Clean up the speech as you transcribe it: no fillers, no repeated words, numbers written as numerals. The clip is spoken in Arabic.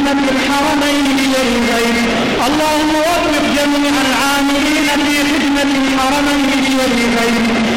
خدمة الحرمين الشريفين. اللهم وفق جميع العاملين في خدمة الحرمين الشريفين